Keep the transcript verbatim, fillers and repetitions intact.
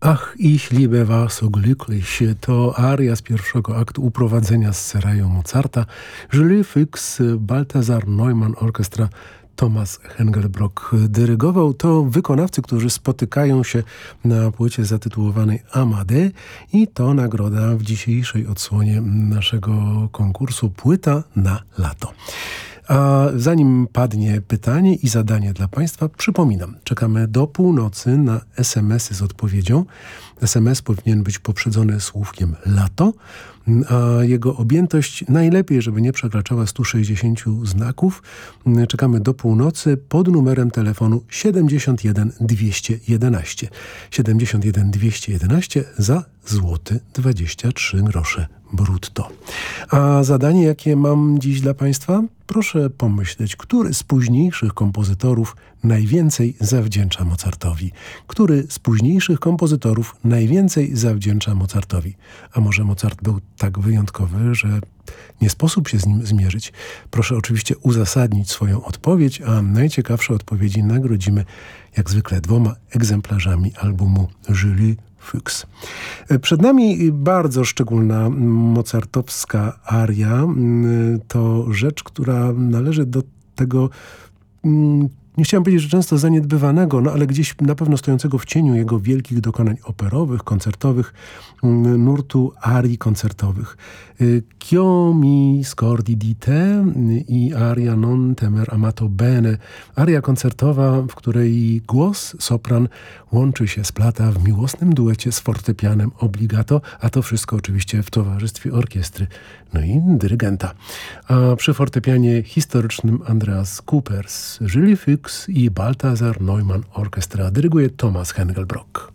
Ach, ich liebe was so glücklich. To aria z pierwszego aktu uprowadzenia z Serają Mozarta. Jules Fuchs, Balthasar Neumann Orchestra, Thomas Hengelbrock dyrygował. To wykonawcy, którzy spotykają się na płycie zatytułowanej Amadée i to nagroda w dzisiejszej odsłonie naszego konkursu Płyta na lato. A zanim padnie pytanie i zadanie dla Państwa, przypominam, czekamy do północy na es em esy z odpowiedzią. es em es powinien być poprzedzony słówkiem lato, a jego objętość najlepiej, żeby nie przekraczała stu sześćdziesięciu znaków. Czekamy do północy pod numerem telefonu siedemdziesiąt jeden dwieście jedenaście. siedemdziesiąt jeden dwieście jedenaście za złoty dwadzieścia trzy grosze brutto. A zadanie, jakie mam dziś dla Państwa? Proszę pomyśleć, który z późniejszych kompozytorów najwięcej zawdzięcza Mozartowi? Który z późniejszych kompozytorów najwięcej zawdzięcza Mozartowi? A może Mozart był tak wyjątkowy, że nie sposób się z nim zmierzyć? Proszę oczywiście uzasadnić swoją odpowiedź, a najciekawsze odpowiedzi nagrodzimy jak zwykle dwoma egzemplarzami albumu Jules Fuchs. Przed nami bardzo szczególna mozartowska aria. To rzecz, która należy do tego, nie chciałem powiedzieć, że często zaniedbywanego, no ale gdzieś na pewno stojącego w cieniu jego wielkich dokonań operowych, koncertowych, nurtu arii koncertowych. Ch'io mi scordi di te i aria non temer amato bene. Aria koncertowa, w której głos, sopran łączy się, splata w miłosnym duecie z fortepianem obligato, a to wszystko oczywiście w towarzystwie orkiestry, no i dyrygenta. A przy fortepianie historycznym Andreas Küppers, Jules Fuchs i Balthasar Neumann Orchestra dyryguje Thomas Hengelbrock.